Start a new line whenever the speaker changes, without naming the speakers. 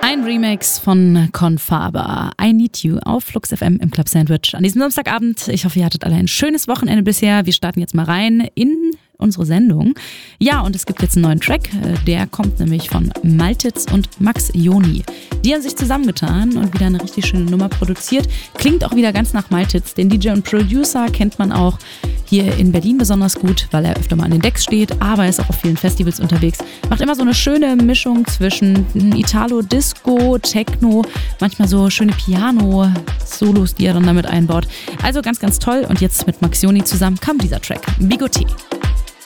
Ein Remix von Confaber, I Need You auf Flux FM im Club Sandwich an diesem Samstagabend. Ich hoffe, ihr hattet alle ein schönes Wochenende bisher. Wir starten jetzt mal rein in unsere Sendung. Ja, und es gibt jetzt einen neuen Track, der kommt nämlich von Maltitz und Max Joni. Die haben sich zusammengetan und wieder eine richtig schöne Nummer produziert. Klingt auch wieder ganz nach Maltitz. Den DJ und Producer kennt man auch hier in Berlin besonders gut, weil er öfter mal an den Decks steht, aber er ist auch auf vielen Festivals unterwegs. Macht immer so eine schöne Mischung zwischen Italo, Disco, Techno, manchmal so schöne Piano-Solos, die er dann damit einbaut. Also ganz, ganz toll. Und jetzt mit Max Joni zusammen kam dieser Track, Bigoté.